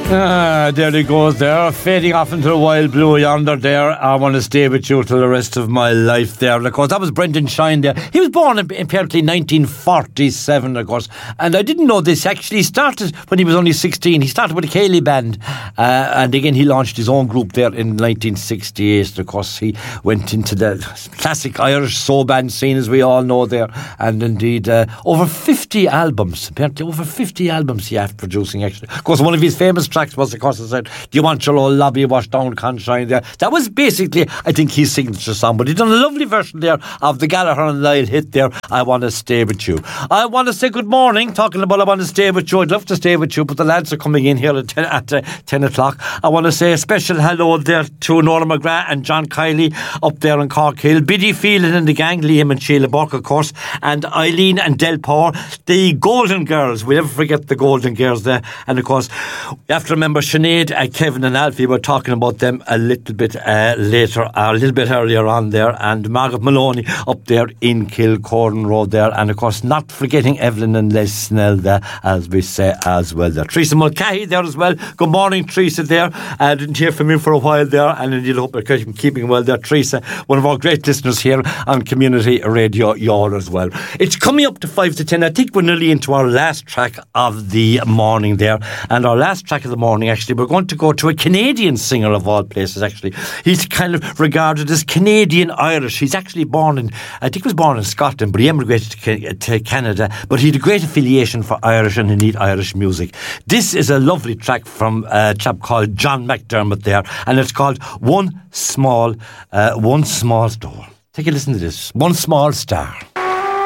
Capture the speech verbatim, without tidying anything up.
Ah, there he goes there, fading off into the wild blue yonder there. I want to stay with you till the rest of my life there. Of course, that was Brendan Shine there. He was born in, apparently nineteen forty-seven, of course. And I didn't know this actually started when he was only sixteen. He started with a Cayley band. Uh, and again, he launched his own group there in nineteen sixty-eight. Of course, he went into the classic Irish soul band scene, as we all know there. And indeed, uh, over fifty albums. Apparently, over fifty albums he had producing, actually. Of course, one of his famous tracks was, of course, I said, "Do you want your old lobby washed down, Conshine?" There, that was basically, I think, his signature song. But he done a lovely version there of the Gallagher and Lyle hit there, "I Want to Stay With You." I want to say good morning. Talking about I want to stay with you, I'd love to stay with you, but the lads are coming in here at ten, at uh, ten o'clock. I want to say a special hello there to Nora McGrath and John Kiley up there in Cork Hill, Biddy Phelan and the gang, Liam and Sheila Burke, of course, and Eileen and Del Power, the Golden Girls. We never forget the Golden Girls there. And of course, we have to remember Sinead, uh, Kevin and Alfie. We're talking about them a little bit uh, later, uh, a little bit earlier on there, and Margaret Maloney up there in Kilcorn Road there, and of course not forgetting Evelyn and Les Snell there, as we say as well there. Teresa Mulcahy there as well. Good morning, Teresa there. I uh, didn't hear from you for a while there, and indeed hope you're keeping well there, Teresa, one of our great listeners here on Community Radio Yard as well. It's coming up to five to ten. I think we're nearly into our last track of the morning there, and our last track of the morning, actually, we're going to go to a Canadian singer of all places, actually. He's kind of regarded as Canadian-Irish. He's actually born in, I think he was born in Scotland, but he emigrated to, to Canada, but he had a great affiliation for Irish and indeed Irish music. This is a lovely track from a chap called John McDermott there, and it's called One Small, uh, One Small Door. Take a listen to this. One Small Star.